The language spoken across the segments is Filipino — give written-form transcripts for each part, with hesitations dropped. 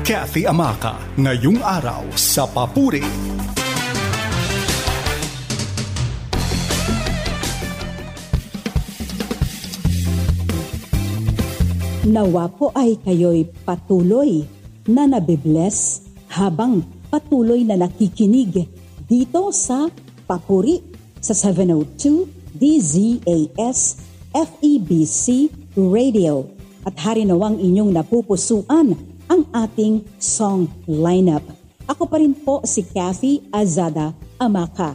Kathy Amaca, ngayong araw sa Papuri. Nawa po ay kayo'y patuloy na nabibless habang patuloy na nakikinig dito sa Papuri sa 702 DZAS FEBC Radio. At harinawang inyong napupusuan ang ating song lineup. Ako pa rin po si Kathy Azada Amaca.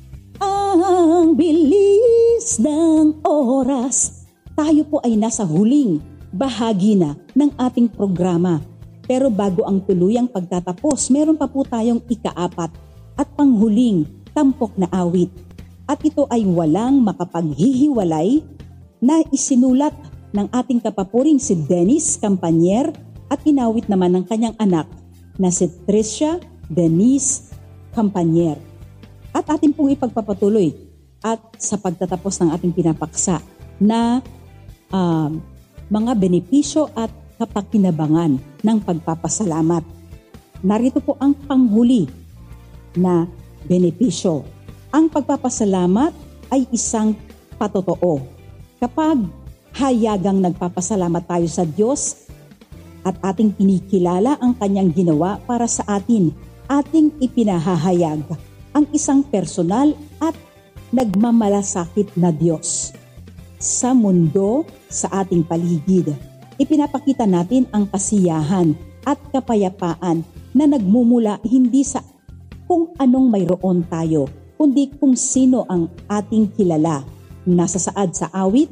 Ang bilis ng oras, tayo po ay nasa huling bahagi na ng ating programa. Pero bago ang tuluyang pagtatapos, meron pa po tayong ikaapat at panghuling tampok na awit. At ito ay walang makapaghihiwalay na isinulat ng ating kapapuring si Dennis Campanyer at inawit naman ng kanyang anak na si Tricia Denise Campanyer. At ating pong ipagpapatuloy at sa pagtatapos ng ating pinapaksa na mga benepisyo at kapakinabangan ng pagpapasalamat. Narito po ang panghuli na benepisyo. Ang pagpapasalamat ay isang patotoo. Kapag hayagang nagpapasalamat tayo sa Diyos at ating kinikilala ang kanyang ginawa para sa atin, ating ipinahahayag ang isang personal at nagmamalasakit na Diyos. Sa mundo, sa ating paligid, ipinapakita natin ang kasiyahan at kapayapaan na nagmumula hindi sa kung anong mayroon tayo, kundi kung sino ang ating kilala. Nasa saad sa awit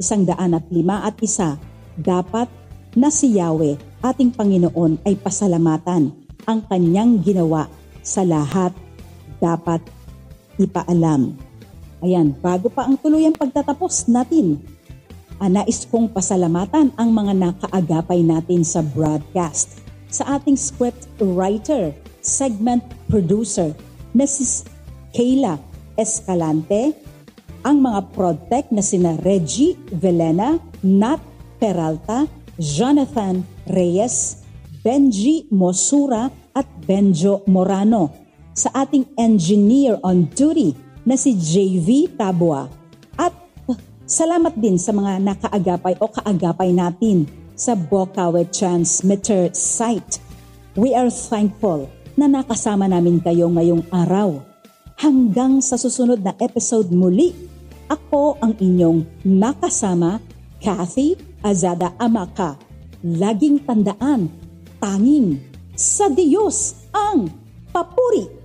105:1, dapat na si Yahweh, ating Panginoon, ay pasalamatan. Ang kanyang ginawa sa lahat dapat ipaalam. Ayan, bago pa ang tuluyang pagtatapos natin, nais kong pasalamatan ang mga nakaagapay natin sa broadcast. Sa ating script writer, segment producer, na si Kayla Escalante, ang mga prod-tech na sina Reggie Velena, Nat Peralta, Jonathan Reyes, Benji Mosura at Benjo Morano. Sa ating engineer on duty na si JV Tabua. At salamat din sa mga nakaagapay o kaagapay natin sa Bocaue Transmitter site. We are thankful na nakasama namin kayo ngayong araw. Hanggang sa susunod na episode muli, ako ang inyong nakasama, Kathy Azada Amaca. Laging tandaan, tanging sa Diyos ang papuri.